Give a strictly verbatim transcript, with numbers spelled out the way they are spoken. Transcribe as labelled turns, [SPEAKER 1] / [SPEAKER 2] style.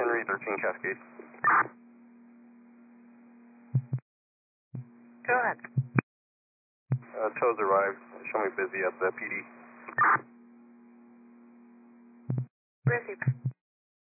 [SPEAKER 1] Henry, thirteen Cascade.
[SPEAKER 2] Go ahead.
[SPEAKER 1] Uh, tows arrived. Show me busy at the P D.